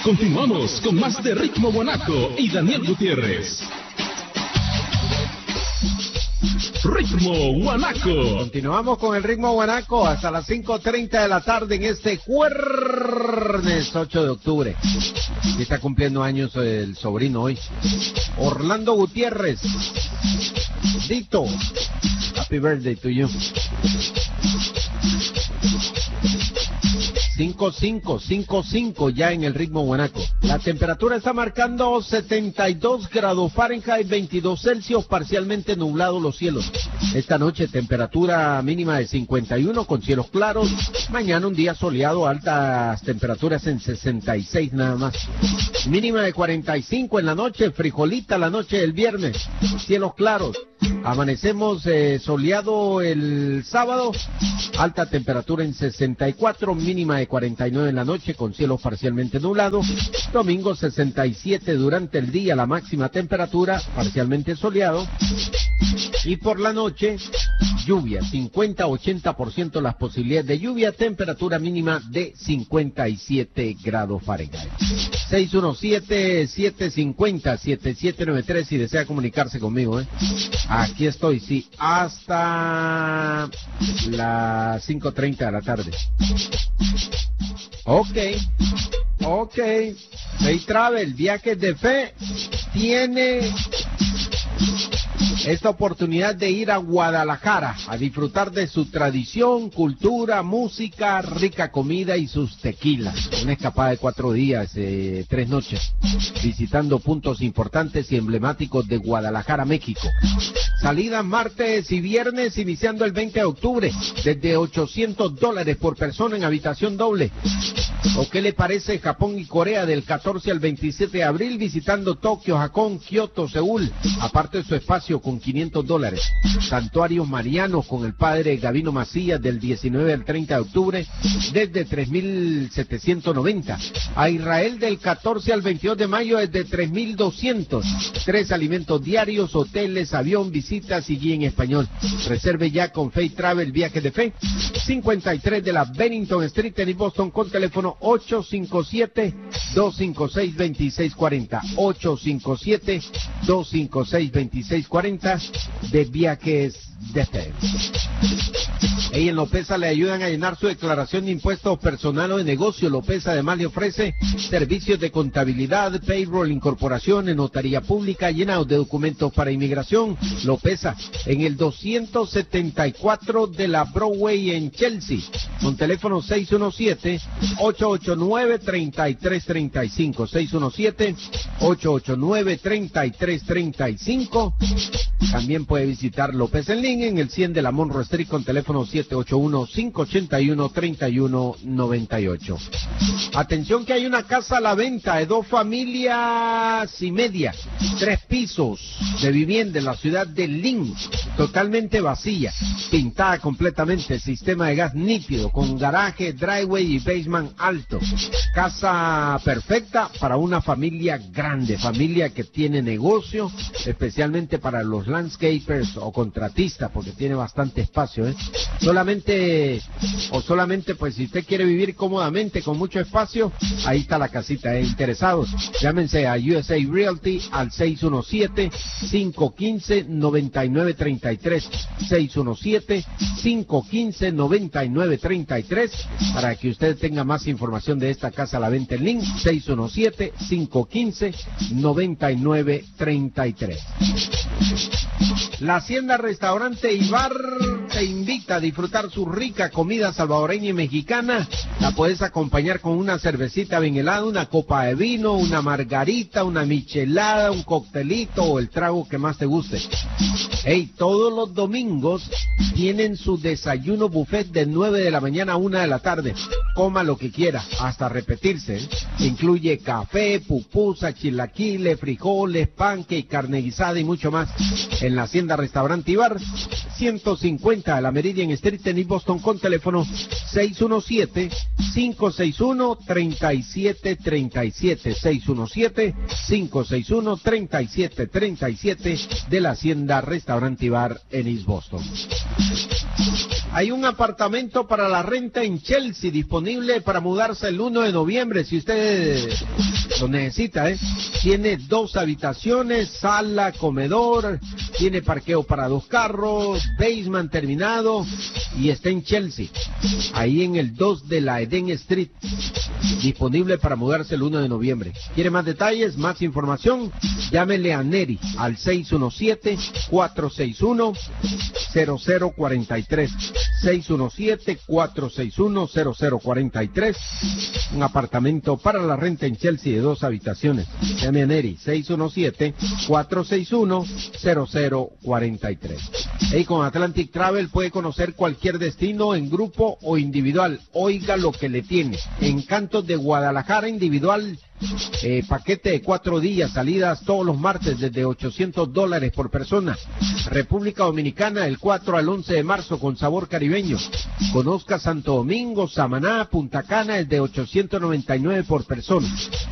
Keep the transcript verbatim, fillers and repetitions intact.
Continuamos con más de Ritmo Guanaco y Daniel Gutiérrez. Ritmo Guanaco. Continuamos con el Ritmo Guanaco hasta las cinco treinta de la tarde en este jueves ocho de octubre. Y está cumpliendo años el sobrino hoy. Orlando Gutiérrez. Dito. Happy birthday to you. cinco cinco, cinco cinco ya en el Ritmo Guanaco. La temperatura está marcando setenta y dos grados Fahrenheit, veintidós Celsius, parcialmente nublado los cielos. Esta noche temperatura mínima de cincuenta y uno con cielos claros. Mañana un día soleado, altas temperaturas en sesenta y seis nada más. Mínima de cuarenta y cinco en la noche, frijolita la noche del viernes, cielos claros. Amanecemos eh, soleado el sábado, alta temperatura en sesenta y cuatro, mínima de cuarenta y nueve en la noche con cielos parcialmente nublados. Domingo sesenta y siete durante el día, la máxima temperatura parcialmente soleado. Y por la noche, lluvia, cincuenta a ochenta por ciento las posibilidades de lluvia, temperatura mínima de cincuenta y siete grados Fahrenheit. seis uno siete, siete cinco cero, siete siete nueve tres si desea comunicarse conmigo, ¿eh? Aquí estoy, sí, hasta las cinco treinta de la tarde. Ok, ok. Fay Travel, Viajes de Fe, tiene esta oportunidad de ir a Guadalajara a disfrutar de su tradición, cultura, música, rica comida y sus tequilas. Una escapada de cuatro días, eh, tres noches, visitando puntos importantes y emblemáticos de Guadalajara, México. Salida martes y viernes, iniciando el veinte de octubre, desde ochocientos dólares por persona en habitación doble. ¿O qué le parece Japón y Corea del catorce al veintisiete de abril, visitando Tokio, Japón, Kioto, Seúl, aparte de su espacio con quinientos dólares. Santuarios marianos con el padre Gavino Macías del diecinueve al treinta de octubre, desde tres mil setecientos noventa. A Israel del catorce al veintidós de mayo, desde tres mil doscientos. Tres alimentos diarios, hoteles, avión, visitas y guía en español. Reserve ya con Fay Travel, Viajes de Fe, cincuenta y tres de la Bennington Street en Boston, con teléfono ocho cinco siete, dos cinco seis, dos seis cuatro cero, ocho cinco siete, dos cinco seis, dos seis cuatro cero de Viajes de Fe. Ella en Lopeza le ayudan a llenar su declaración de impuestos personal o de negocio. Lopeza además le ofrece servicios de contabilidad, payroll, incorporaciones, notaría pública, llenado de documentos para inmigración. Lopeza en el doscientos setenta y cuatro de la Broadway en Chelsea, con teléfono seis uno siete, ocho ocho nueve, tres tres tres cinco, seis uno siete, ocho ocho nueve, tres tres tres cinco. También puede visitar López en línea en el cien de la Monroe Street con teléfono siete ocho uno, cinco ocho uno, tres uno nueve ocho. Atención que hay una casa a la venta de dos familias y media, tres pisos de vivienda en la ciudad de Lynn, totalmente vacía, pintada completamente, sistema de gas nítido, con garaje, driveway y basement alto. Casa perfecta para una familia grande, familia que tiene negocio, especialmente para los landscapers o contratistas, porque tiene bastante espacio, ¿eh? Solamente, o solamente, pues si usted quiere vivir cómodamente con mucho espacio, ahí está la casita, ¿eh? Interesados, llámense a U S A Realty al seis uno siete, cinco uno cinco, nueve nueve tres tres, seis uno siete, cinco uno cinco, nueve nueve tres tres, para que usted tenga más información de esta casa a la venta en link, seis uno siete, cinco uno cinco, nueve nueve tres tres. La Hacienda Restaurante y Bar te invita a disfrutar su rica comida salvadoreña y mexicana. La puedes acompañar con una cervecita bien helada, una copa de vino, una margarita, una michelada, un coctelito o el trago que más te guste. Hey, todos los domingos tienen su desayuno buffet de nueve de la mañana a una de la tarde. Coma lo que quiera, hasta repetirse, ¿eh? Incluye café, pupusa, chilaquiles, frijoles, pancake, carne guisada y mucho más. En la Hacienda Restaurante y Bar, ciento cincuenta de la Meridian Street en East Boston, con teléfono seis uno siete, cinco seis uno, tres siete tres siete, seis uno siete, cinco seis uno, tres siete tres siete de la Hacienda Restaurante y Bar en East Boston. Hay un apartamento para la renta en Chelsea disponible para mudarse el uno de noviembre si usted lo necesita, ¿eh? Tiene dos habitaciones, sala, comedor, tiene parqueo para dos carros, basement terminado y está en Chelsea, ahí en el dos de la Eden Street, disponible para mudarse el uno de noviembre. ¿Quiere más detalles, más información? Llámele a Neri al seis uno siete, cuatro seis uno, cero cero cuatro tres. seis uno siete, cuatro seis uno, cero cero cuatro tres. Un apartamento para la renta en Chelsea de dos habitaciones. Llame a Neri, seis uno siete, cuatro seis uno, cero cero cuatro tres. Y con Atlantic Travel puede conocer cualquier destino en grupo o individual. Oiga lo que le tiene. Encantos de Guadalajara individual. Eh, paquete de cuatro días, salidas todos los martes desde ochocientos dólares por persona. República Dominicana del cuatro al once de marzo con sabor caribeño. Conozca Santo Domingo, Samaná, Punta Cana desde ochocientos noventa y nueve por persona.